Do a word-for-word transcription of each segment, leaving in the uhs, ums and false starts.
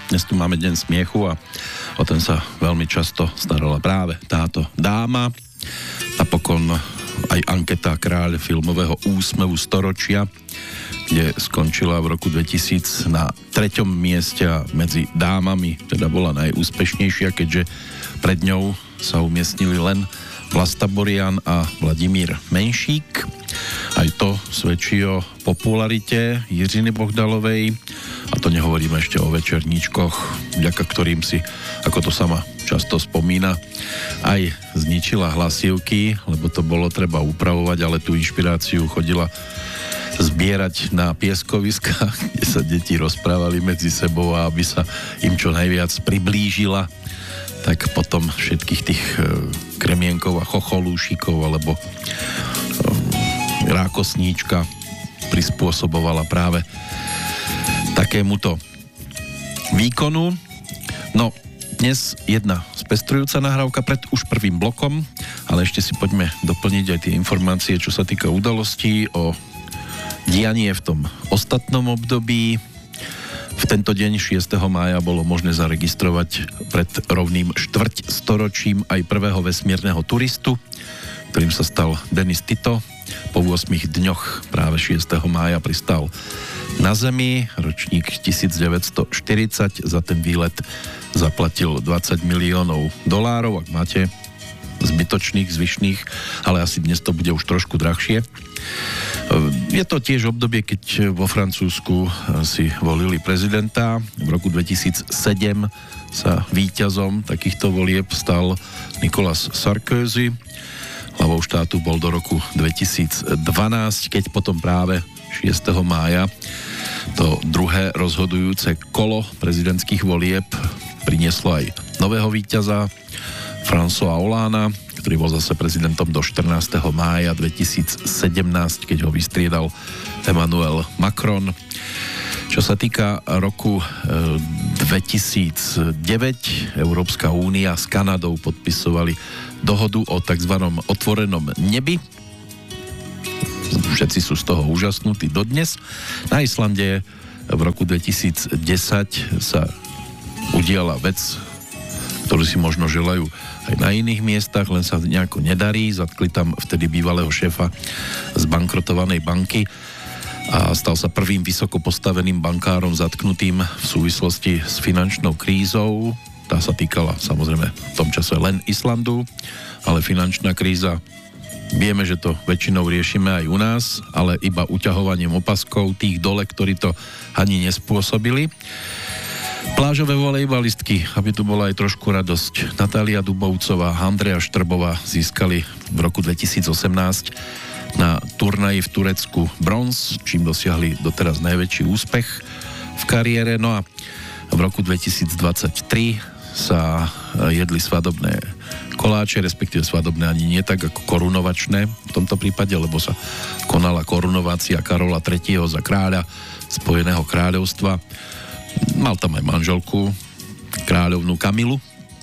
Dnes tu máme deň smiechu a o ten sa veľmi často starala práve táto dáma. Napokon aj anketa Kráľ filmového úsmevu storočia, kde skončila v roku dvetisíc na treťom mieste a medzi dámami teda bola najúspešnejšia, keďže pred ňou sa umiestnili len Vlasta Borian a Vladimír Menšík. Aj to svedčí o popularite Jiřiny Bohdalovej. A to nehovoríme ešte o večerníčkoch, vďaka ktorým si, ako to sama často spomína, aj zničila hlasivky, lebo to bolo treba upravovať, ale tú inšpiráciu chodila zbierať na pieskoviskách, kde sa deti rozprávali medzi sebou a aby sa im čo najviac priblížila, tak potom všetkých tých kremienkov a chocholúšikov alebo rákosníčka prispôsobovala práve takémuto výkonu. No, dnes jedna spestrujúca nahrávka pred už prvým blokom, ale ešte si poďme doplniť aj tie informácie, čo sa týka udalostí o dianie v tom ostatnom období. V tento deň šiesteho mája bolo možné zaregistrovať pred rovným štvrť storočím aj prvého vesmírneho turistu, ktorým sa stal Denis Tito. Po ôsmich dňoch práve šiesteho mája pristal na Zemi, ročník devätnásťstoštyridsať, za ten výlet zaplatil dvadsať miliónov dolárov, ak máte zbytočných, zvyšných, ale asi dnes to bude už trošku drahšie. Je to tiež obdobie, keď vo Francúzsku si volili prezidenta. V roku dvetisícsedem sa víťazom takýchto volieb stal Nicolas Sarkozy. Hlavou štátu bol do roku dvetisícdvanásť, keď potom práve šiesteho mája to druhé rozhodujúce kolo prezidentských volieb prinieslo aj nového víťaza, François Hollanda, ktorý bol zase prezidentom do štrnásteho mája dvetisícsedemnásť, keď ho vystriedal Emmanuel Macron. Čo sa týka roku dvetisícdeväť, Európska únia s Kanadou podpisovali dohodu o tzv. Otvorenom nebi. Všetci sú z toho úžasnutí dodnes. Na Islande v roku dvetisícdesať sa udiala vec, ktorú si možno želajú aj na iných miestach, len sa nejako nedarí. Zatkli tam vtedy bývalého šéfa zbankrotovanej banky a stal sa prvým vysoko postaveným bankárom zatknutým v súvislosti s finančnou krízou. Tá sa týkala samozrejme v tom čase len Islandu, ale finančná kríza, vieme, že to väčšinou riešime aj u nás, ale iba uťahovaním opaskov tých dole, ktorí to ani nespôsobili. Plážové volejbalistky, aby tu bola aj trošku radosť. Natália Dubovcová a Andrea Štrbová získali v roku dvetisícosemnásť na turnaji v Turecku bronz, čím dosiahli doteraz najväčší úspech v kariére. No a v roku dvetisícdvadsaťtri sa jedli svadobné koláče, respektíve svadobné ani nie tak ako korunovačné v tomto prípade, lebo sa konala korunovácia Karola tretieho za kráľa Spojeného kráľovstva. Mal tam aj manželku, kráľovnú Kamilu.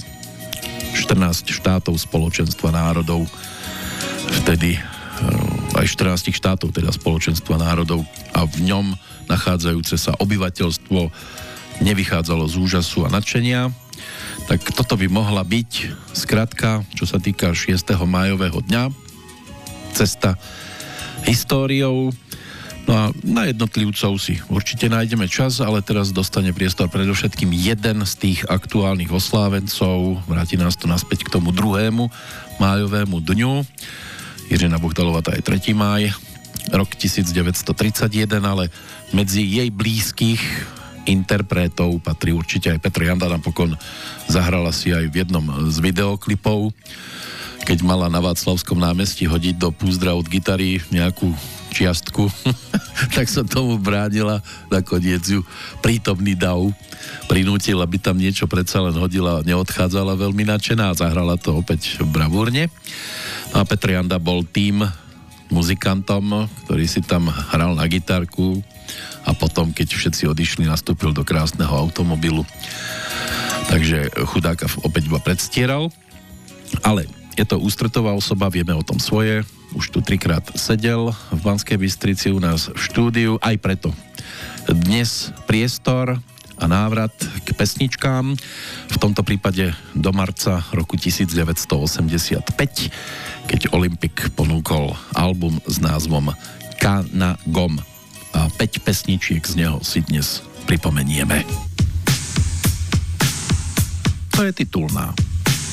štrnásť štátov Spoločenstva národov, vtedy aj štrnásť štátov teda Spoločenstva národov a v ňom nachádzajúce sa obyvateľstvo nevychádzalo z úžasu a nadšenia. Tak toto by mohla byť skratka, čo sa týka šiesteho májového dňa, cesta históriou. No a na jednotlivcov si určite nájdeme čas, ale teraz dostane priestor predovšetkým jeden z tých aktuálnych oslávencov. Vráti nás to naspäť k tomu druhému májovému dňu. Jiřina Bohdalová, tá je tretí máj, rok devätnásťstotridsaťjeden, ale medzi jej blízkych interpretov patrí určite aj Petra Janda. Napokon zahrala si aj v jednom z videoklipov, keď mala na Václavskom námestí hodiť do púzdra od gitary nejakú čiastku, tak sa tomu bránila, nakoniec ju prítomný dav prinútil, aby tam niečo predsa len hodila, neodchádzala veľmi nadšená a zahrala to opäť bravúrne. No a Petr Janda bol tým muzikantom, ktorý si tam hral na gitárku a potom, keď všetci odišli, nastúpil do krásneho automobilu. Takže chudáka opäť iba predstieral, ale je to ústretová osoba, vieme o tom svoje. Už tu trikrát sedel v Banskej Bystrici u nás v štúdiu, aj preto dnes priestor a návrat k pesničkám. V tomto prípade do marca roku devätnásťstoosemdesiatpäť, keď Olympik ponúkol album s názvom Kana Gom. A päť pesničiek z neho si dnes pripomenieme. To je titulná.